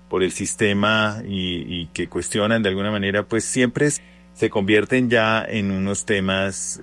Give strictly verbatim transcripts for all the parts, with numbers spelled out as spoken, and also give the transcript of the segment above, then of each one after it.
por el sistema y, y que cuestionan de alguna manera, pues siempre se convierten ya en unos temas,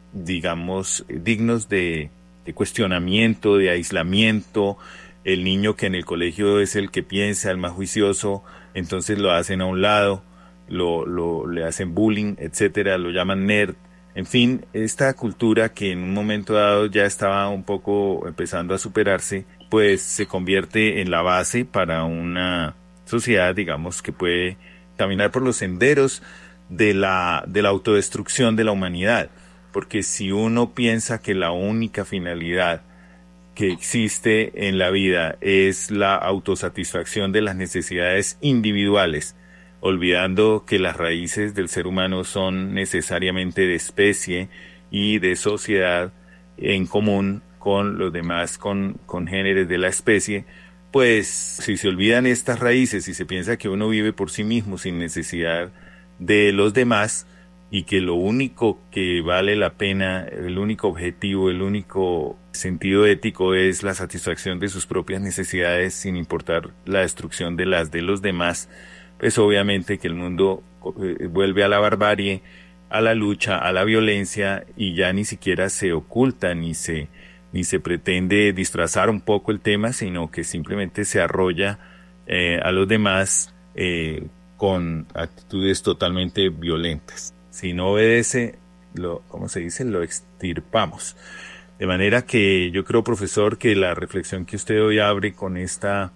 digamos, dignos de, de cuestionamiento, de aislamiento. El niño que en el colegio es el que piensa, el más juicioso, entonces lo hacen a un lado, lo, lo le hacen bullying, etcétera, lo llaman nerd. En fin, esta cultura que en un momento dado ya estaba un poco empezando a superarse, pues se convierte en la base para una sociedad, digamos, que puede caminar por los senderos de la, de la autodestrucción de la humanidad. Porque si uno piensa que la única finalidad que existe en la vida es la autosatisfacción de las necesidades individuales, olvidando que las raíces del ser humano son necesariamente de especie y de sociedad en común con los demás con, congéneres de la especie, pues si se olvidan estas raíces y se piensa que uno vive por sí mismo sin necesidad de los demás y que lo único que vale la pena, el único objetivo, el único sentido ético es la satisfacción de sus propias necesidades sin importar la destrucción de las de los demás, pues obviamente que el mundo vuelve a la barbarie, a la lucha, a la violencia y ya ni siquiera se oculta ni se ni se pretende disfrazar un poco el tema, sino que simplemente se arrolla eh, a los demás eh, con actitudes totalmente violentas. Si no obedece, lo, ¿cómo se dice? Lo extirpamos. De manera que yo creo, profesor, que la reflexión que usted hoy abre con esta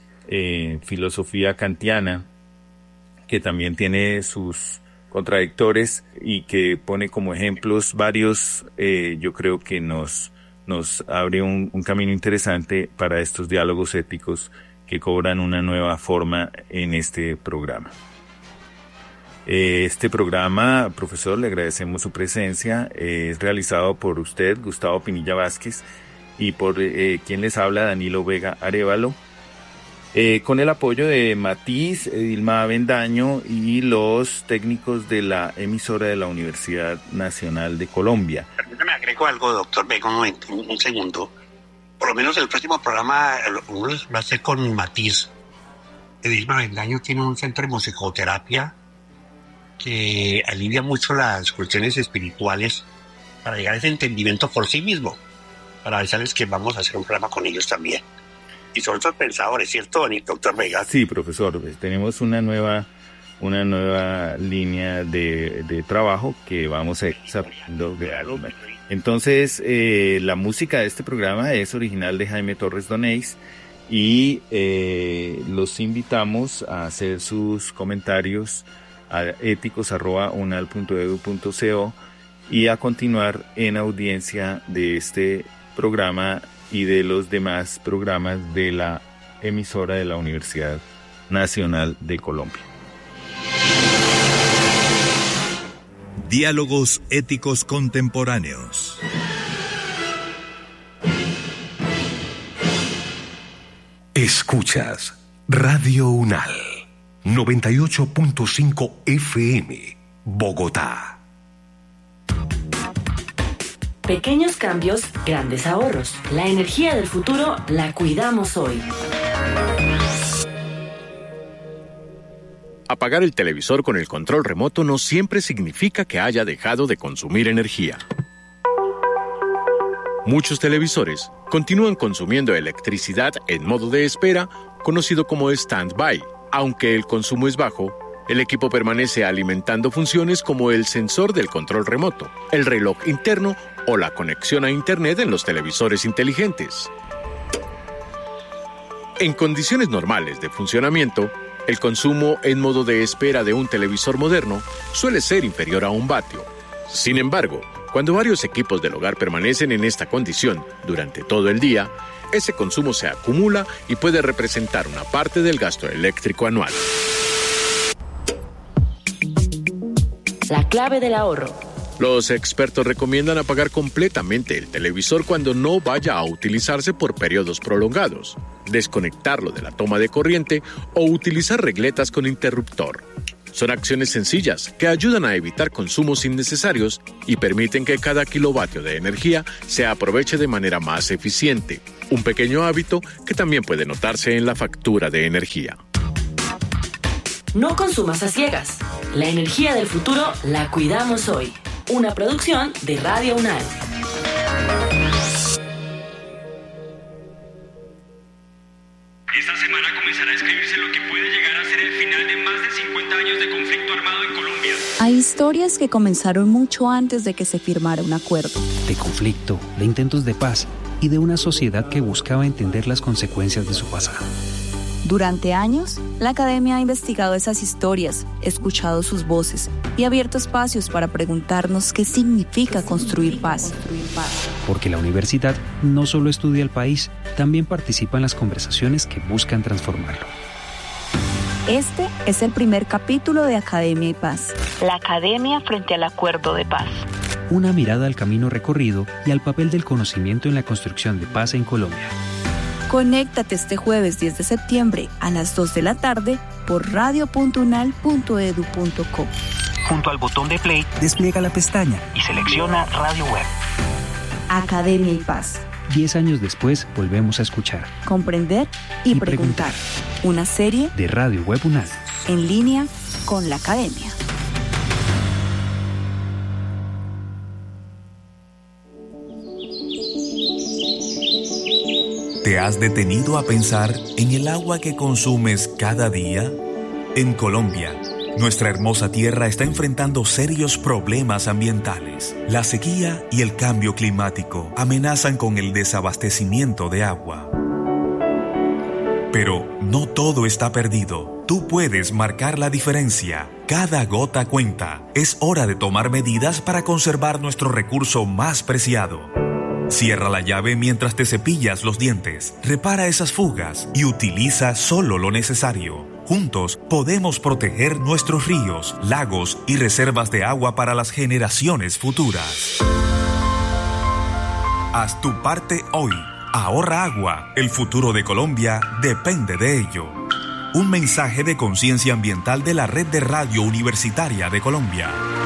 eh, filosofía kantiana, que también tiene sus contradictores y que pone como ejemplos varios, eh, yo creo que nos nos abre un, un camino interesante para estos diálogos éticos que cobran una nueva forma en este programa. Este programa, profesor, le agradecemos su presencia, eh, es realizado por usted, Gustavo Pinilla Vázquez, y por eh, quien les habla, Danilo Vega Arévalo, eh, con el apoyo de Matiz, Edilma Avendaño y los técnicos de la emisora de la Universidad Nacional de Colombia. Permítame agrego algo, doctor Vega, un momento, un segundo. Por lo menos el próximo programa va a ser con Matiz. Edilma Avendaño tiene un centro de musicoterapia que alivia mucho las cuestiones espirituales para llegar a ese entendimiento por sí mismo. Para avisarles que vamos a hacer un programa con ellos también. Y son otros pensadores, ¿cierto, doctor Vega? Sí, profesor, tenemos una nueva una nueva línea de, de trabajo que vamos a desarrollando. Entonces, eh, la música de este programa es original de Jaime Torres Donés y eh, los invitamos a hacer sus comentarios a éticos arroba unal punto edu punto co y a continuar en audiencia de este programa y de los demás programas de la emisora de la Universidad Nacional de Colombia. Diálogos éticos contemporáneos. Escuchas Radio Unal noventa y ocho punto cinco F M, Bogotá. Pequeños cambios, grandes ahorros. La energía del futuro la cuidamos hoy. Apagar el televisor con el control remoto no siempre significa que haya dejado de consumir energía. Muchos televisores continúan consumiendo electricidad en modo de espera, conocido como stand-by. Aunque el consumo es bajo, el equipo permanece alimentando funciones como el sensor del control remoto, el reloj interno o la conexión a Internet en los televisores inteligentes. En condiciones normales de funcionamiento, el consumo en modo de espera de un televisor moderno suele ser inferior a un vatio. Sin embargo, cuando varios equipos del hogar permanecen en esta condición durante todo el día, ese consumo se acumula y puede representar una parte del gasto eléctrico anual. La clave del ahorro. Los expertos recomiendan apagar completamente el televisor cuando no vaya a utilizarse por periodos prolongados, desconectarlo de la toma de corriente o utilizar regletas con interruptor. Son acciones sencillas que ayudan a evitar consumos innecesarios y permiten que cada kilovatio de energía se aproveche de manera más eficiente. Un pequeño hábito que también puede notarse en la factura de energía. No consumas a ciegas. La energía del futuro la cuidamos hoy. Una producción de Radio UNAL. Esta semana comenzará a escribirse lo que puede llegar a ser el final de más de cincuenta años de conflicto armado en Colombia. Hay historias que comenzaron mucho antes de que se firmara un acuerdo. De conflicto, de intentos de paz y de una sociedad que buscaba entender las consecuencias de su pasado. Durante años, la Academia ha investigado esas historias, escuchado sus voces y abierto espacios para preguntarnos qué significa construir paz. Porque la universidad no solo estudia el país, también participa en las conversaciones que buscan transformarlo. Este es el primer capítulo de Academia y Paz. La Academia frente al Acuerdo de Paz. Una mirada al camino recorrido y al papel del conocimiento en la construcción de paz en Colombia. Conéctate este jueves diez de septiembre a las dos de la tarde por radio punto unal punto edu punto co. Junto al botón de play, despliega la pestaña y selecciona Radio Web. Academia y Paz. Diez años después, volvemos a escuchar, comprender y, y preguntar. preguntar. Una serie de Radio Web UNAL. En línea con la Academia. ¿Te has detenido a pensar en el agua que consumes cada día? En Colombia, nuestra hermosa tierra está enfrentando serios problemas ambientales. La sequía y el cambio climático amenazan con el desabastecimiento de agua. Pero no todo está perdido. Tú puedes marcar la diferencia. Cada gota cuenta. Es hora de tomar medidas para conservar nuestro recurso más preciado. Cierra la llave mientras te cepillas los dientes, repara esas fugas y utiliza solo lo necesario. Juntos podemos proteger nuestros ríos, lagos y reservas de agua para las generaciones futuras. Haz tu parte hoy. Ahorra agua. El futuro de Colombia depende de ello. Un mensaje de conciencia ambiental de la Red de Radio Universitaria de Colombia.